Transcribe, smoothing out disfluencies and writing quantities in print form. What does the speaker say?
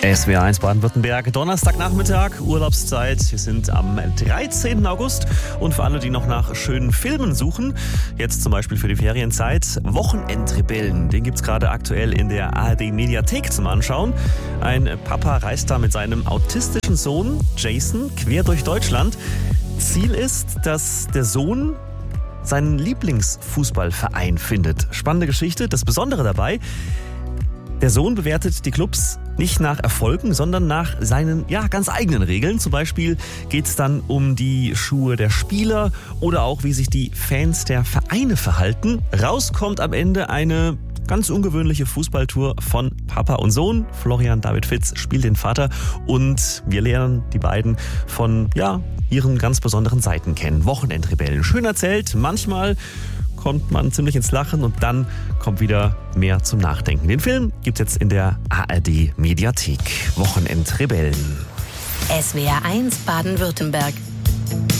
SWR1 Baden-Württemberg, Donnerstagnachmittag, Urlaubszeit. Wir sind am 13. August und für alle, die noch nach schönen Filmen suchen, jetzt zum Beispiel für die Ferienzeit, Wochenendrebellen. Den gibt's gerade aktuell in der ARD-Mediathek zum Anschauen. Ein Papa reist da mit seinem autistischen Sohn Jason quer durch Deutschland. Ziel ist, dass der Sohn seinen Lieblingsfußballverein findet. Spannende Geschichte. Das Besondere dabei: der Sohn bewertet die Clubs nicht nach Erfolgen, sondern nach seinen ganz eigenen Regeln. Zum Beispiel geht es dann um die Schuhe der Spieler oder auch, wie sich die Fans der Vereine verhalten. Rauskommt am Ende eine ganz ungewöhnliche Fußballtour von Papa und Sohn. Florian David Fitz spielt den Vater und wir lernen die beiden von ihren ganz besonderen Seiten kennen. Wochenendrebellen. Schön erzählt, manchmal kommt man ziemlich ins Lachen und dann kommt wieder mehr zum Nachdenken. Den Film gibt's jetzt in der ARD-Mediathek. Wochenendrebellen. SWR1 Baden-Württemberg.